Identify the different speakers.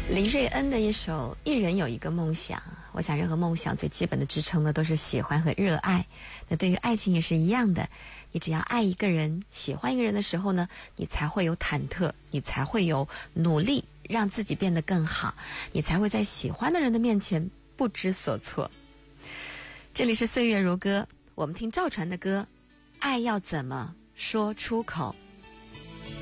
Speaker 1: 林瑞恩的一首《一人有一个梦想》，我想任何梦想最基本的支撑呢，都是喜欢和热爱。那对于爱情也是一样的，你只要爱一个人、喜欢一个人的时候呢，你才会有忐忑，你才会有努力让自己变得更好，你才会在喜欢的人的面前不知所措。这里是岁月如歌，我们听赵传的歌《爱要怎么说出口》。